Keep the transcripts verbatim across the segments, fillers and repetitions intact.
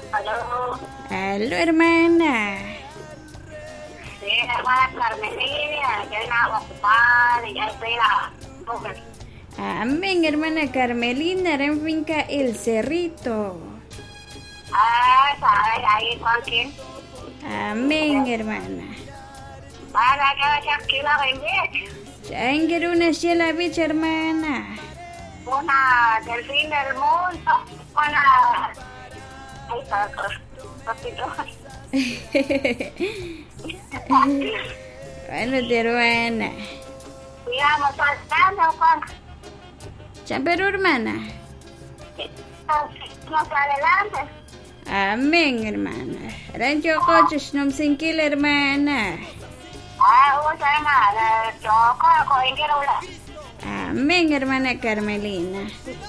Aló. Aló, hermana. Sí, hermana Carmelina, ya era ocupada, ya espera. Amén, hermana Carmelina, era en finca El Cerrito. Ah, ¿sabes? Ahí con quién. Amén, hermana. Para que tranquila venir. Changer una shela bitch, hermana. Una del fin del mundo. Una. Ahí está, papito. Bueno, de hermana. Sigamos saltando con. Pero, hermana. Más adelante. Amén, hermana. Rancho coches no me kilo, hermana. Ah, usa hermana, choco, coin que rola. Amén, hermana Carmelina.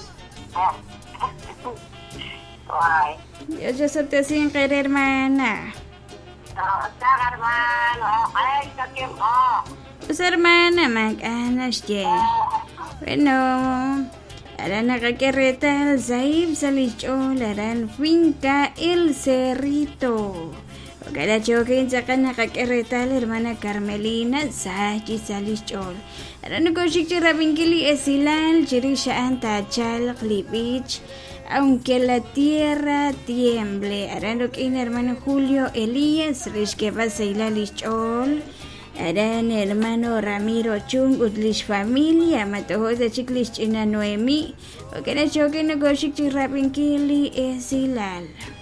Ay. Dios yo soy te sin querer, hermana. No, está hermano, ay, está tiempo. Pues hermana, maganas ye. Bueno, harán acá carreta el Zaib Salichol, harán finca El Cerrito. Porque la choque sacan acá carreta la hermana Carmelina, Zaji Salichol. Harán con chichira vinkili esilal, chirisha antachal, clipich. Aunque la tierra tiemble, harán lo que en hermano Julio Elías, rish que va a ser la lichol. Harán hermano Ramiro Chung, utlish familia, matojo de chiclish china Noemi, porque la choque no go chichira vinkili esilal.